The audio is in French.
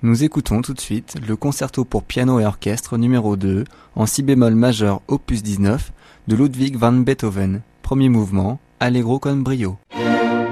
Nous écoutons tout de suite le concerto pour piano et orchestre numéro 2 en si bémol majeur opus 19 de Ludwig van Beethoven, premier mouvement, Allegro con brio.